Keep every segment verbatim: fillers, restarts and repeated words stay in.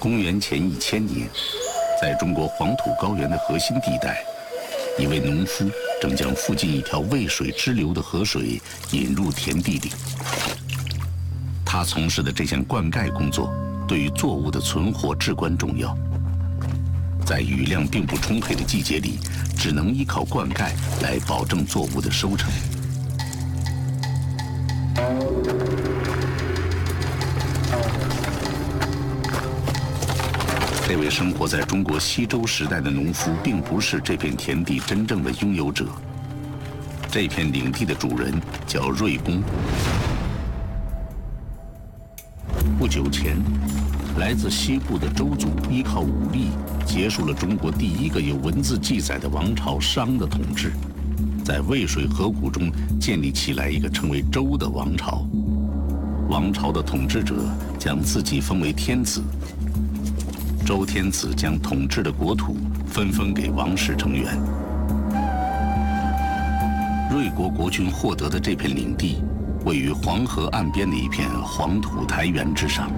公元前一千年，在中国黄土高原的核心地带，一位农夫正将附近一条渭水支流的河水引入田地里。他从事的这项灌溉工作，对于作物的存活至关重要。在雨量并不充沛的季节里，只能依靠灌溉来保证作物的收成。这位生活在中国西周时代的农夫，并不是这片田地真正的拥有者。这片领地的主人叫瑞公。不久前，来自西部的周族依靠武力结束了中国第一个有文字记载的王朝商的统治，在渭水河谷中建立起来一个称为周的王朝。王朝的统治者将自己封为天子，周天子将统治的国土分封给王室成员。瑞国国君获得的这片领地，位于黄河岸边的一片黄土台原之上。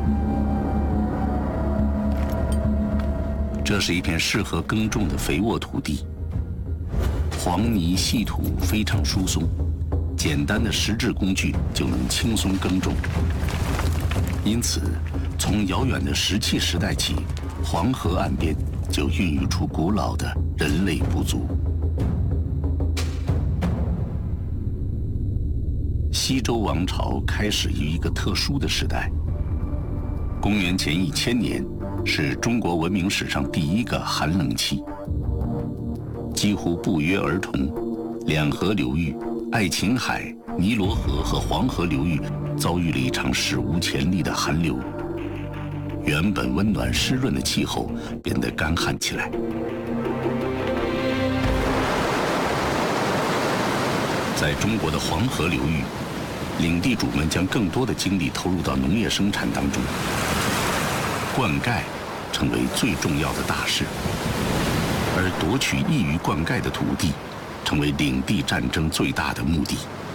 这是一片适合耕种的肥沃土地，黄泥细土非常疏松，简单的石质工具就能轻松耕种。因此，从遥远的石器时代起，黄河岸边就孕育出古老的人类部族。西周王朝开始于一个特殊的时代。公元前一千年是中国文明史上第一个寒冷期，几乎不约而同，两河流域、爱琴海、尼罗河和黄河流域遭遇了一场史无前例的寒流，原本温暖湿润的气候变得干旱起来。在中国的黄河流域，领地主们将更多的精力投入到农业生产当中，灌溉成为最重要的大事，而夺取易于灌溉的土地，成为领地战争最大的目的。